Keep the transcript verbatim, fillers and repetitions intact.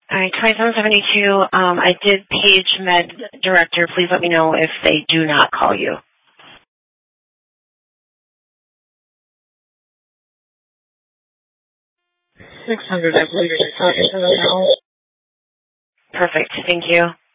All right, twenty-seven seventy-two. Um, I did page med director. Please let me know if they do not call you. six hundred, I believe you're talking to them now. Perfect. Thank you.